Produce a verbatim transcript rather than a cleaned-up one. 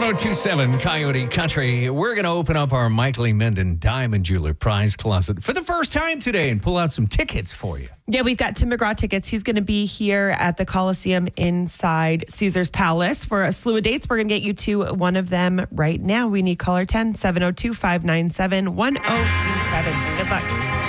oh two seven Coyote Country. We're going to open up our Michael E. Menden Diamond Jeweler prize closet for the first time today and pull out some tickets for you. Yeah, we've got Tim McGraw tickets. He's going to be here at the Coliseum inside Caesar's Palace for a slew of dates. We're going to get you to one of them right now. We need caller ten, seven oh two, five nine seven, one oh two seven. Good luck.